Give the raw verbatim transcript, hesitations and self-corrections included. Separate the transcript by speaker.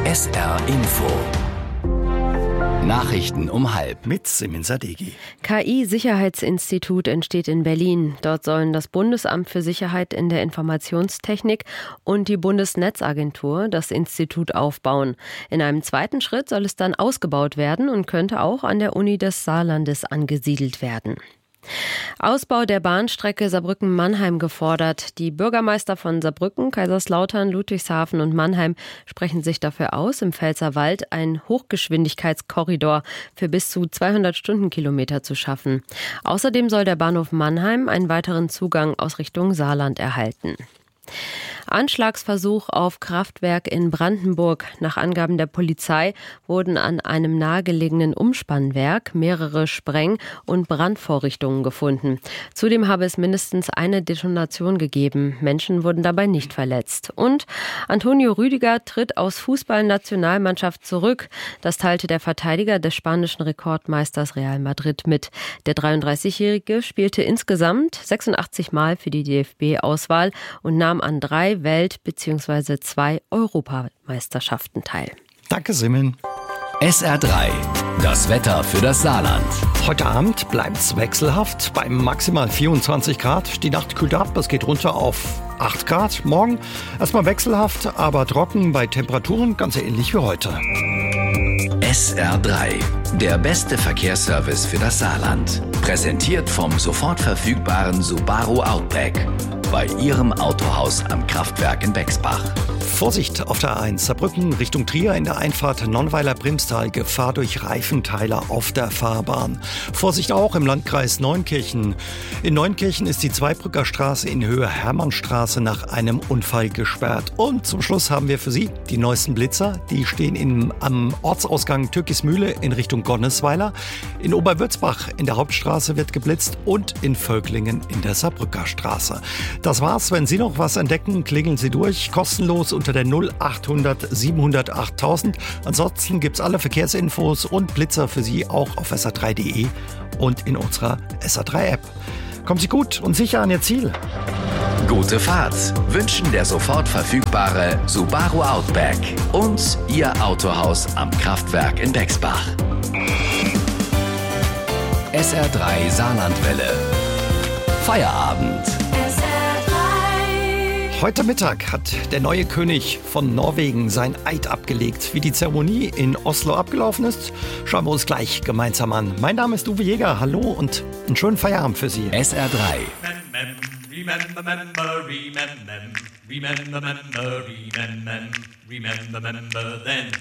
Speaker 1: S R Info. Nachrichten um halb.
Speaker 2: Mit Simin Sadeghi.
Speaker 3: K I-Sicherheitsinstitut entsteht in Berlin. Dort sollen das Bundesamt für Sicherheit in der Informationstechnik und die Bundesnetzagentur das Institut aufbauen. In einem zweiten Schritt soll es dann ausgebaut werden und könnte auch an der Uni des Saarlandes angesiedelt werden. Ausbau der Bahnstrecke Saarbrücken-Mannheim gefordert. Die Bürgermeister von Saarbrücken, Kaiserslautern, Ludwigshafen und Mannheim sprechen sich dafür aus, im Pfälzerwald einen Hochgeschwindigkeitskorridor für bis zu zweihundert Stundenkilometer zu schaffen. Außerdem soll der Bahnhof Mannheim einen weiteren Zugang aus Richtung Saarland erhalten. Anschlagsversuch auf Kraftwerk in Brandenburg. Nach Angaben der Polizei wurden an einem nahegelegenen Umspannwerk mehrere Spreng- und Brandvorrichtungen gefunden. Zudem habe es mindestens eine Detonation gegeben. Menschen wurden dabei nicht verletzt. Und Antonio Rüdiger tritt aus Fußballnationalmannschaft zurück. Das teilte der Verteidiger des spanischen Rekordmeisters Real Madrid mit. Der dreiunddreißigjährige spielte insgesamt sechsundachtzig Mal für die D F B-Auswahl und nahm an drei Welt- bzw. zwei Europameisterschaften teil.
Speaker 2: Danke, Simin.
Speaker 1: S R drei. Das Wetter für das Saarland.
Speaker 2: Heute Abend bleibt's wechselhaft bei maximal vierundzwanzig Grad. Die Nacht kühlt ab, es geht runter auf acht Grad. Morgen erstmal wechselhaft, aber trocken bei Temperaturen ganz ähnlich wie heute.
Speaker 1: S R drei. Der beste Verkehrsservice für das Saarland. Präsentiert vom sofort verfügbaren Subaru Outback. Bei Ihrem Autohaus am Kraftwerk in Bexbach.
Speaker 2: Vorsicht auf der A eins Saarbrücken Richtung Trier in der Einfahrt Nonnweiler-Primstal. Gefahr durch Reifenteiler auf der Fahrbahn. Vorsicht auch im Landkreis Neunkirchen. In Neunkirchen ist die Zweibrücker Straße in Höhe Hermannstraße nach einem Unfall gesperrt. Und zum Schluss haben wir für Sie die neuesten Blitzer. Die stehen in, am Ortsausgang Türkismühle in Richtung Gonnesweiler. In Oberwürzbach in der Hauptstraße wird geblitzt und in Völklingen in der Saarbrücker Straße. Das war's. Wenn Sie noch was entdecken, klingeln Sie durch. Kostenlos unter der null achthundert siebenhundert achttausend. Ansonsten gibt's alle Verkehrsinfos und Blitzer für Sie auch auf S R drei punkt de und in unserer S R drei App. Kommen Sie gut und sicher an Ihr Ziel.
Speaker 1: Gute Fahrt wünschen der sofort verfügbare Subaru Outback und Ihr Autohaus am Kraftwerk in Bexbach. S R drei Saarlandwelle. Feierabend.
Speaker 2: Heute Mittag hat der neue König von Norwegen sein Eid abgelegt. Wie die Zeremonie in Oslo abgelaufen ist, schauen wir uns gleich gemeinsam an. Mein Name ist Uwe Jäger. Hallo und einen schönen Feierabend für Sie.
Speaker 1: S R drei.
Speaker 4: Remember, remember, remember, remember, remember, remember, remember, remember then.